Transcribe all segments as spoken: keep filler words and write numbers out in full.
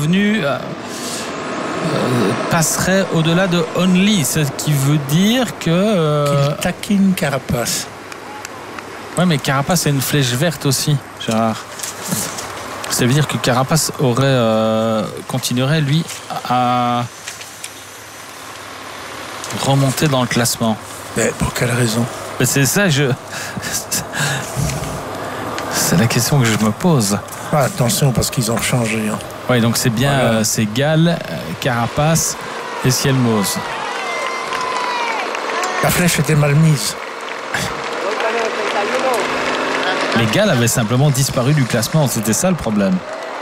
revenu euh, euh, passerait au-delà de Only, ce qui veut dire que euh... qu'il taquine Carapace. Ouais, mais Carapace a une flèche verte aussi, Gérard. Ça veut dire que Carapace aurait euh, continuerait lui à remonter dans le classement. Mais pour quelle raison? Mais c'est ça, je. C'est la question que je me pose. Ah, attention, parce qu'ils ont changé. Hein. Oui, donc c'est bien, voilà. euh, c'est Gall, Carapace et Cielmose. La flèche était mal mise. Les Gall avaient simplement disparu du classement, c'était ça le problème.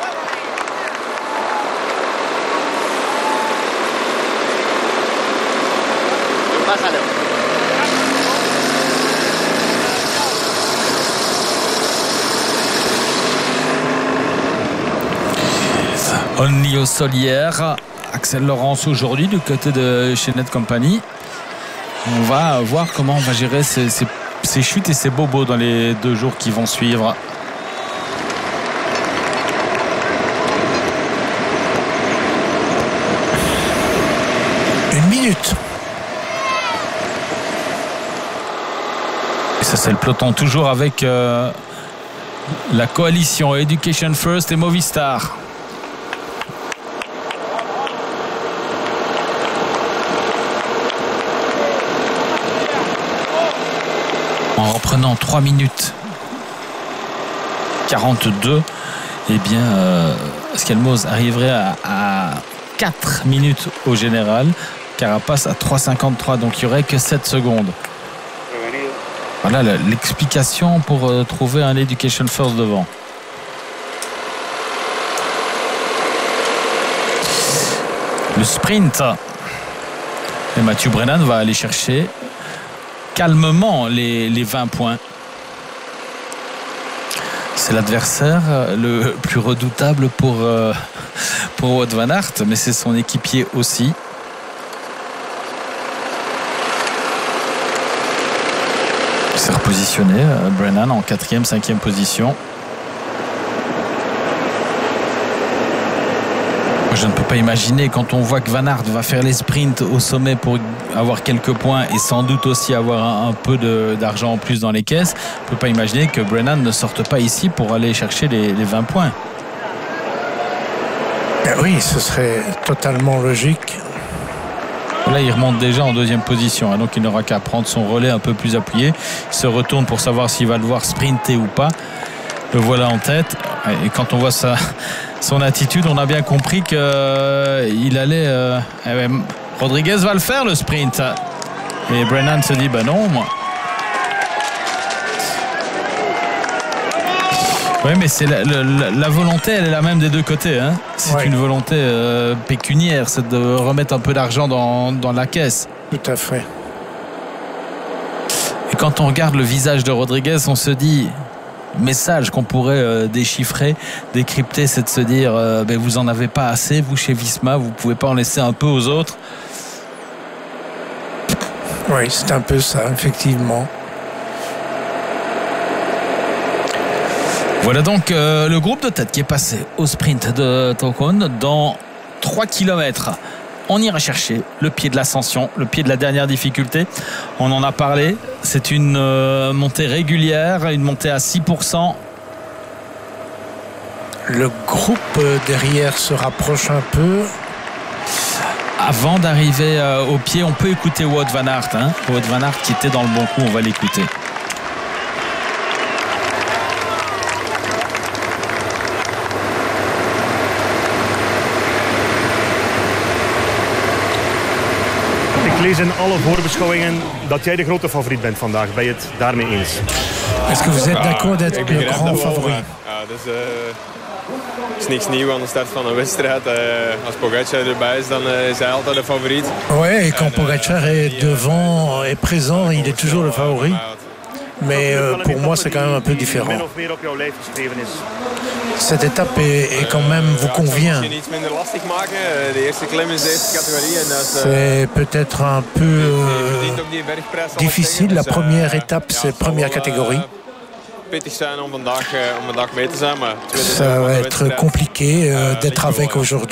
Only au sol hier, Axel Laurence aujourd'hui du côté de chez Net Company. On va voir comment on va gérer ces, ces, ces chutes et ces bobos dans les deux jours qui vont suivre. Une minute. Et ça c'est le peloton toujours avec euh, la coalition Education First et Movistar. En reprenant trois minutes quarante-deux, eh bien euh, Cielmose arriverait à, à quatre minutes au général, Carapace à trois cinquante-trois, donc il n'y aurait que sept secondes. Voilà l'explication pour euh, trouver un Education First devant. Le sprint, et Mathieu Brennan va aller chercher calmement les, les vingt points. C'est l'adversaire le plus redoutable pour, euh, pour Wout van Aert, mais c'est son équipier aussi. Il s'est repositionné, euh, Brennan en quatrième, cinquième position. Je ne peux pas imaginer, quand on voit que Van Aert va faire les sprints au sommet pour avoir quelques points et sans doute aussi avoir un, un peu de, d'argent en plus dans les caisses, je ne peux pas imaginer que Brennan ne sorte pas ici pour aller chercher les, les vingt points. Ben oui, ce serait totalement logique. Là, il remonte déjà en deuxième position, hein, donc il n'aura qu'à prendre son relais un peu plus appuyé. Il se retourne pour savoir s'il va devoir sprinter ou pas. Le voilà en tête. Et quand on voit ça... son attitude, on a bien compris qu'il euh, allait... Euh, eh ben, Rodriguez va le faire, le sprint. Et Brennan se dit, ben non, moi. Oui, mais c'est la, la, la volonté, elle est la même des deux côtés. Hein. C'est ouais. une volonté euh, pécuniaire, c'est de remettre un peu d'argent dans, dans la caisse. Tout à fait. Et quand on regarde le visage de Rodriguez, on se dit... message qu'on pourrait euh, déchiffrer, décrypter, c'est de se dire euh, ben, vous en avez pas assez, vous chez Visma, vous pouvez pas en laisser un peu aux autres. Oui, c'est un peu ça, effectivement. Voilà donc euh, le groupe de tête qui est passé au sprint de Tokon dans trois kilomètres. On ira chercher le pied de l'ascension, le pied de la dernière difficulté. On en a parlé. C'est une euh, montée régulière, une montée à six pour cent. Le groupe derrière se rapproche un peu. Avant d'arriver euh, au pied, on peut écouter Wout van Aert. Hein. Wout van Aert qui était dans le bon coup, on va l'écouter. Ik lees in alle voorbeschouwingen dat jij de grote favoriet bent vandaag. Ben je het daarmee eens? Est-ce que vous êtes d'accord d'être le grand favori? Ja, dus uh, het is niks nieuw aan de start van een wedstrijd. Uh, als Pogacar erbij is, dan uh, is hij altijd de favoriet. Ouais, et quand Pogacar est devant, est présent, il est toujours le favori. Mais euh, pour moi, c'est quand même un peu différent. Cette étape est, est quand même vous convient. C'est peut-être un peu euh, difficile. La première étape, c'est première catégorie. Ça va être compliqué euh, d'être avec aujourd'hui.